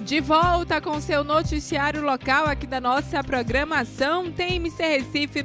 De volta com seu noticiário local aqui da nossa programação TMC Recife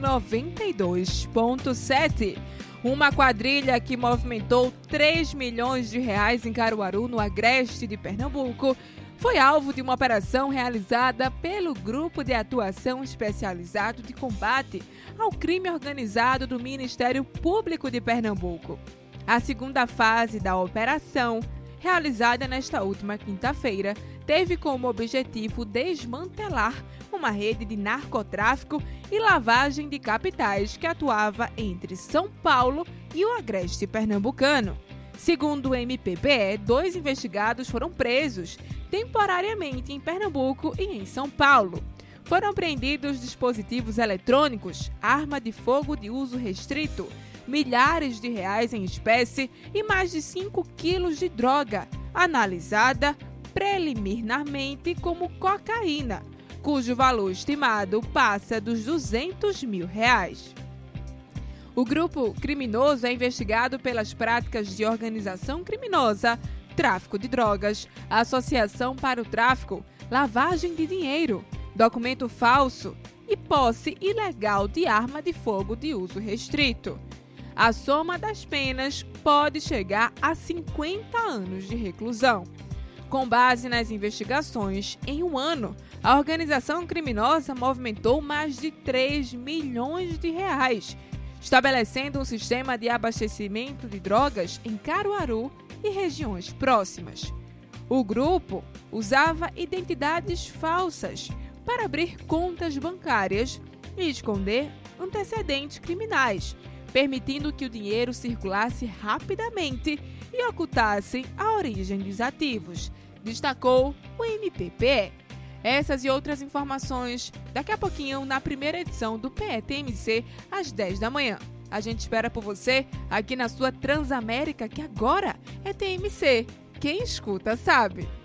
92.7. Uma quadrilha que movimentou 3 milhões de reais em Caruaru, no agreste de Pernambuco, foi alvo de uma operação realizada pelo Grupo de Atuação Especializado de Combate ao Crime Organizado do Ministério Público de Pernambuco. A segunda fase da operação, realizada nesta última quinta-feira, teve como objetivo desmantelar uma rede de narcotráfico e lavagem de capitais que atuava entre São Paulo e o agreste pernambucano. Segundo o MPPE, 2 investigados foram presos temporariamente em Pernambuco e em São Paulo. Foram apreendidos dispositivos eletrônicos, arma de fogo de uso restrito, milhares de reais em espécie e mais de 5 quilos de droga, analisada preliminarmente como cocaína, cujo valor estimado passa dos R$200 mil. O grupo criminoso é investigado pelas práticas de organização criminosa, tráfico de drogas, associação para o tráfico, lavagem de dinheiro, documento falso e posse ilegal de arma de fogo de uso restrito. A soma das penas pode chegar a 50 anos de reclusão. Com base nas investigações, em um ano, a organização criminosa movimentou mais de 3 milhões de reais, estabelecendo um sistema de abastecimento de drogas em Caruaru e regiões próximas. O grupo usava identidades falsas para abrir contas bancárias e esconder antecedentes criminais, permitindo que o dinheiro circulasse rapidamente e ocultasse a origem dos ativos, destacou o MPPE. Essas e outras informações daqui a pouquinho na primeira edição do PETMC às 10 da manhã. A gente espera por você aqui na sua Transamérica, que agora é TMC. Quem escuta sabe.